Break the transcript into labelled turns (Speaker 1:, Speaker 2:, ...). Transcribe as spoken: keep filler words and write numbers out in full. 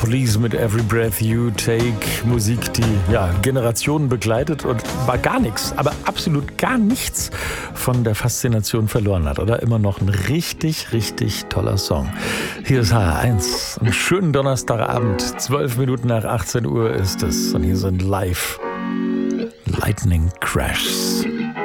Speaker 1: Police mit Every Breath You Take. Musik, die ja Generationen begleitet und war gar nichts, aber absolut gar nichts von der Faszination verloren hat. Oder immer noch ein richtig, richtig toller Song. Hier ist H R eins. Einen schönen Donnerstagabend. Zwölf Minuten nach achtzehn Uhr ist es. Und hier sind live Lightning Crashs.